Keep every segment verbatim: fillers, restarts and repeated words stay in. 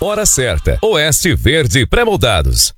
Hora certa. Oeste Verde Pré-moldados.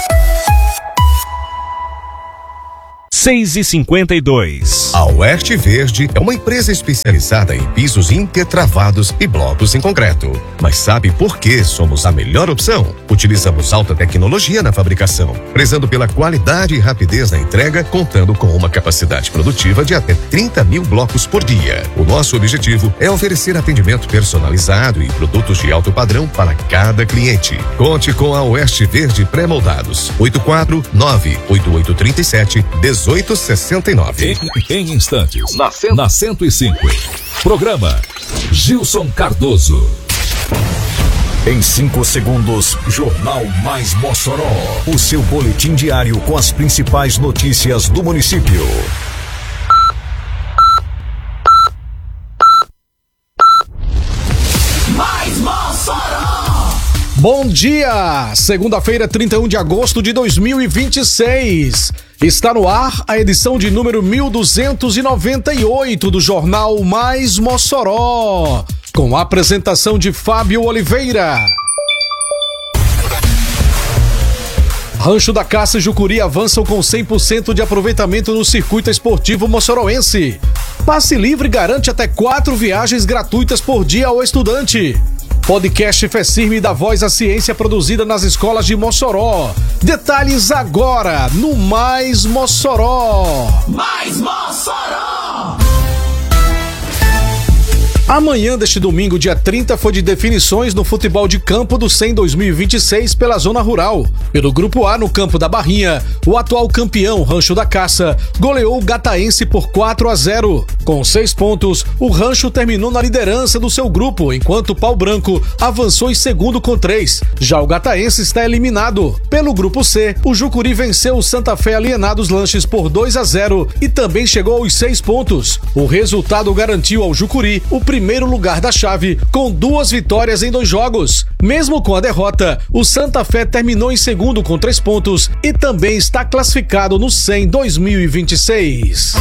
seis e cinquenta e dois. A Oeste Verde é uma empresa especializada em pisos intertravados e blocos em concreto. Mas sabe por que somos a melhor opção? Utilizamos alta tecnologia na fabricação, prezando pela qualidade e rapidez na entrega, contando com uma capacidade produtiva de até trinta mil blocos por dia. O nosso objetivo é oferecer atendimento personalizado e produtos de alto padrão para cada cliente. Conte com a Oeste Verde Pré-moldados. oito quatro nove oito oito três sete um oito seis nove. Em, em instantes, na, cento... na cento e cinco. Programa Gilson Cardoso. Em cinco segundos, Jornal Mais Mossoró. O seu boletim diário com as principais notícias do município. Mais Mossoró. Bom dia! Segunda-feira, trinta e um de agosto de dois mil e vinte e seis. Está no ar a edição de número mil duzentos e noventa e oito do Jornal Mais Mossoró, com a apresentação de Fábio Oliveira. Rancho da Caça e Jucuri avançam com cem por cento de aproveitamento no circuito esportivo moçoroense. Passe livre garante até quatro viagens gratuitas por dia ao estudante. Podcast FECIRME dá voz à ciência produzida nas escolas de Mossoró. Detalhes agora no Mais Mossoró. Mais Mossoró! Amanhã deste domingo, dia trinta, foi de definições no futebol de campo do cem dois mil e vinte e seis pela Zona Rural. Pelo Grupo A, no campo da Barrinha, o atual campeão, Rancho da Caça, goleou o Gataense por quatro a zero. Com seis pontos, o Rancho terminou na liderança do seu grupo, enquanto o Pau Branco avançou em segundo com três. Já o Gataense está eliminado. Pelo Grupo C, o Jucuri venceu o Santa Fé Alienados Lanches por dois a zero e também chegou aos seis pontos. O resultado garantiu ao Jucuri o primeiro lugar da chave, com duas vitórias em dois jogos. Mesmo com a derrota, o Santa Fé terminou em segundo com três pontos e também está classificado no cem dois mil e vinte e seis.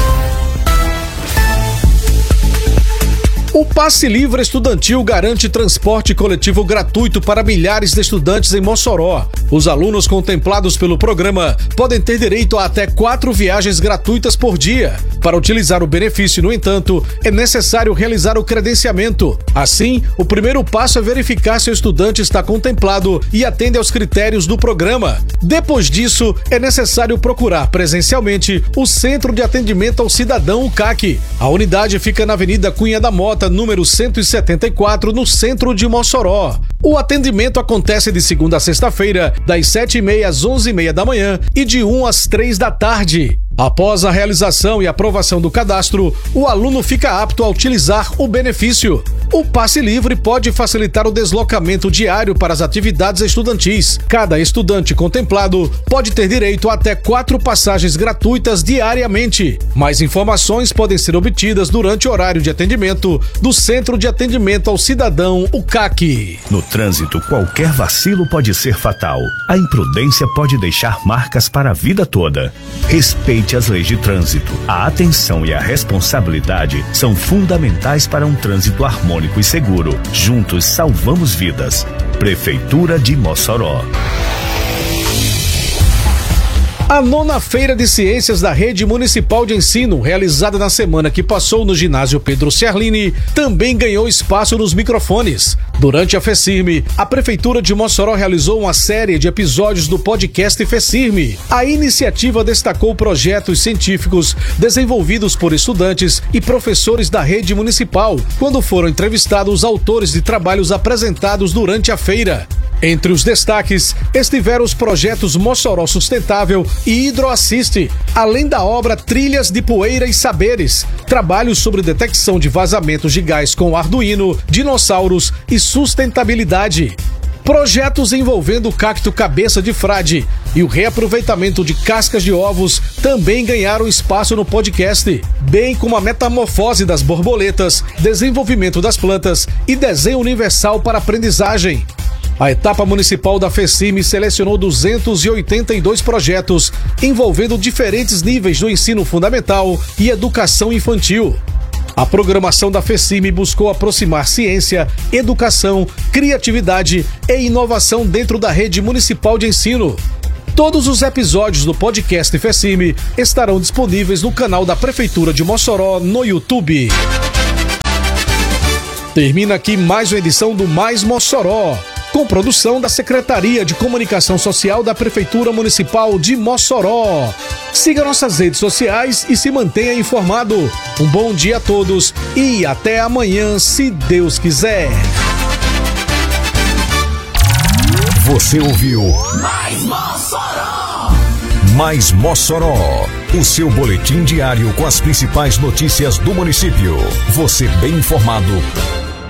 O Passe Livre Estudantil garante transporte coletivo gratuito para milhares de estudantes em Mossoró. Os alunos contemplados pelo programa podem ter direito a até quatro viagens gratuitas por dia. Para utilizar o benefício, no entanto, é necessário realizar o credenciamento. Assim, o primeiro passo é verificar se o estudante está contemplado e atende aos critérios do programa. Depois disso, é necessário procurar presencialmente o Centro de Atendimento ao Cidadão, o C A C. A unidade fica na Avenida Cunha da Mota, número cento e setenta e quatro, no centro de Mossoró. O atendimento acontece de segunda a sexta-feira, das sete e meia às onze e meia da manhã e de uma às três da tarde. Após a realização e aprovação do cadastro, o aluno fica apto a utilizar o benefício. O Passe Livre pode facilitar o deslocamento diário para as atividades estudantis. Cada estudante contemplado pode ter direito a até quatro passagens gratuitas diariamente. Mais informações podem ser obtidas durante o horário de atendimento do Centro de Atendimento ao Cidadão, o C A C. No trânsito, qualquer vacilo pode ser fatal. A imprudência pode deixar marcas para a vida toda. Respeite as leis de trânsito. A atenção e a responsabilidade são fundamentais para um trânsito harmônico e seguro. Juntos salvamos vidas. Prefeitura de Mossoró. A nona Feira de Ciências da Rede Municipal de Ensino, realizada na semana que passou no ginásio Pedro Ciarlini, também ganhou espaço nos microfones. Durante a FECIRME, a Prefeitura de Mossoró realizou uma série de episódios do podcast FECIRME. A iniciativa destacou projetos científicos desenvolvidos por estudantes e professores da rede municipal, quando foram entrevistados os autores de trabalhos apresentados durante a feira. Entre os destaques estiveram os projetos Mossoró Sustentável e Hidroassiste, além da obra Trilhas de Poeira e Saberes, trabalhos sobre detecção de vazamentos de gás com Arduino, dinossauros e sustentabilidade. Projetos envolvendo o cacto cabeça de frade e o reaproveitamento de cascas de ovos também ganharam espaço no podcast, bem como a metamorfose das borboletas, desenvolvimento das plantas e desenho universal para aprendizagem. A etapa municipal da FECIRME selecionou duzentos e oitenta e dois projetos envolvendo diferentes níveis do ensino fundamental e educação infantil. A programação da FECIME buscou aproximar ciência, educação, criatividade e inovação dentro da rede municipal de ensino. Todos os episódios do podcast FECIME estarão disponíveis no canal da Prefeitura de Mossoró no YouTube. Termina aqui mais uma edição do Mais Mossoró, com produção da Secretaria de Comunicação Social da Prefeitura Municipal de Mossoró. Siga nossas redes sociais e se mantenha informado. Um bom dia a todos e até amanhã, se Deus quiser. Você ouviu Mais Mossoró! Mais Mossoró, o seu boletim diário com as principais notícias do município. Você bem informado